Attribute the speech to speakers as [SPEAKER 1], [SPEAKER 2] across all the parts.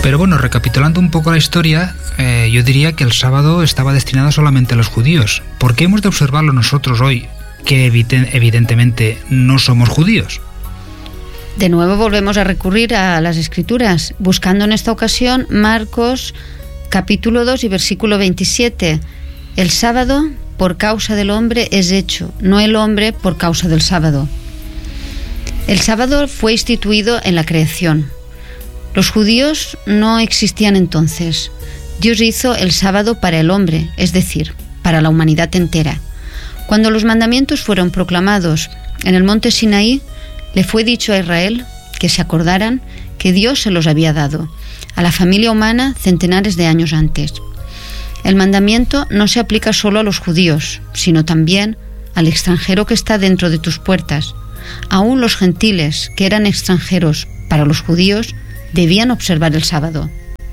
[SPEAKER 1] Pero bueno, recapitulando un poco la historia, yo diría que el sábado estaba destinado solamente a los judíos. ¿Por qué hemos de observarlo nosotros hoy, que evidentemente no somos judíos?
[SPEAKER 2] De nuevo volvemos a recurrir a las Escrituras, buscando en esta ocasión Marcos capítulo 2 y versículo 27. El sábado por causa del hombre es hecho, no el hombre por causa del sábado. El sábado fue instituido en la creación. Los judíos no existían entonces. Dios hizo el sábado para el hombre, es decir, para la humanidad entera. Cuando los mandamientos fueron proclamados en el monte Sinaí, le fue dicho a Israel que se acordaran que Dios se los había dado a la familia humana centenares de años antes. El mandamiento no se aplica solo a los judíos, sino también al extranjero que está dentro de tus puertas. Aún los gentiles, que eran extranjeros para los judíos, debían observar el sábado.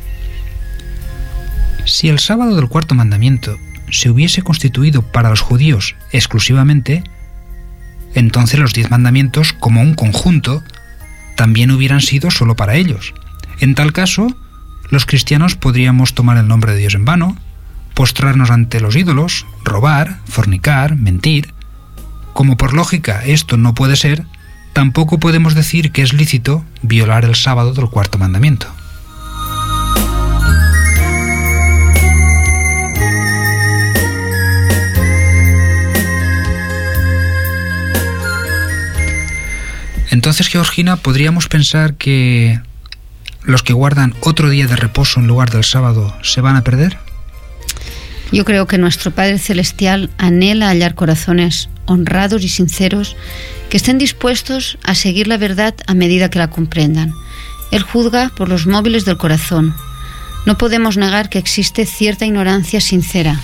[SPEAKER 1] Si el sábado del cuarto mandamiento se hubiese constituido para los judíos exclusivamente, entonces los 10 mandamientos, como un conjunto, también hubieran sido solo para ellos. En tal caso, los cristianos podríamos tomar el nombre de Dios en vano, postrarnos ante los ídolos, robar, fornicar, mentir. Como por lógica esto no puede ser, tampoco podemos decir que es lícito violar el sábado del cuarto mandamiento. Entonces, Georgina, ¿podríamos pensar que los que guardan otro día de reposo en lugar del sábado se van a perder?
[SPEAKER 2] Yo creo que nuestro Padre Celestial anhela hallar corazones honrados y sinceros que estén dispuestos a seguir la verdad a medida que la comprendan. Él juzga por los móviles del corazón. No podemos negar que existe cierta ignorancia sincera.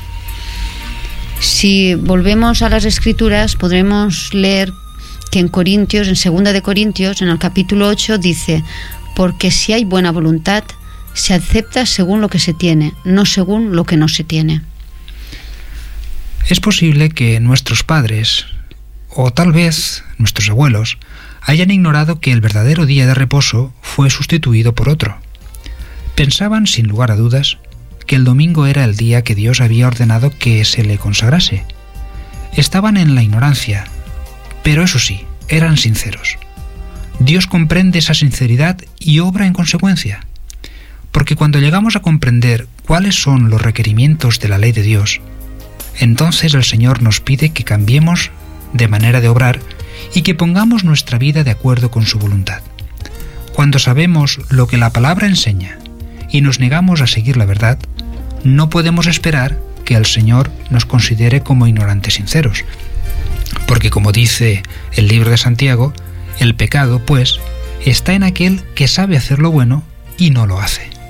[SPEAKER 2] Si volvemos a las Escrituras, podremos leer que en 2 de Corintios, en el capítulo 8, dice: porque si hay buena voluntad, se acepta según lo que se tiene, no según lo que no se tiene.
[SPEAKER 1] Es posible que nuestros padres, o tal vez nuestros abuelos, hayan ignorado que el verdadero día de reposo fue sustituido por otro. Pensaban, sin lugar a dudas, que el domingo era el día que Dios había ordenado que se le consagrase. Estaban en la ignorancia, pero eso sí, eran sinceros. Dios comprende esa sinceridad y obra en consecuencia. Porque cuando llegamos a comprender cuáles son los requerimientos de la ley de Dios, entonces el Señor nos pide que cambiemos de manera de obrar y que pongamos nuestra vida de acuerdo con su voluntad. Cuando sabemos lo que la palabra enseña y nos negamos a seguir la verdad, no podemos esperar que el Señor nos considere como ignorantes sinceros. Porque como dice el libro de Santiago, el pecado, pues, está en aquel que sabe hacer lo bueno y no lo hace.